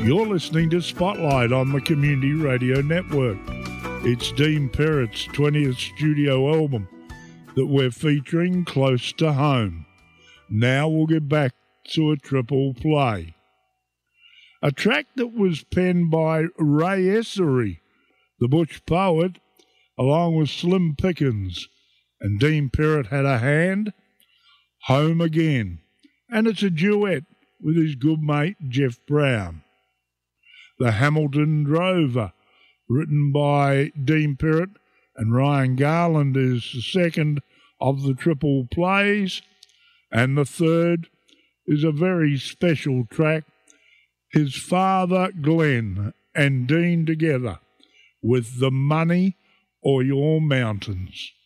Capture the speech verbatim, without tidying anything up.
You're listening to Spotlight on the Community Radio Network. It's Dean Perrett's twentieth studio album that we're featuring close to home. Now we'll get back to a triple play. A track that was penned by Ray Essery, the Butch poet, along with Slim Pickens, and Dean Perrett had a hand, Home Again, and it's a duet with his good mate Jeff Brown. The Hamilton Drover, written by Dean Perrett and Ryan Garland, is the second of the triple plays, and the third is a very special track, his father Glenn and Dean together with The Money or Your Mountains.